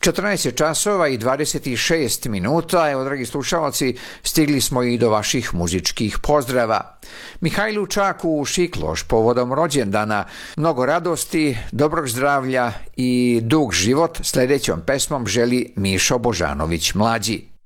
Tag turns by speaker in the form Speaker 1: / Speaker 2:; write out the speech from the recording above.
Speaker 1: 14 je časova i 26 minuta. Evo, dragi slušalci, stigli smo i do vaših muzičkih pozdrava. Mihajlu Čaku Šikloš povodom rođendana mnogo radosti, dobrog zdravlja i dug život sledećom pesmom želi Mišo Božanović mlađi.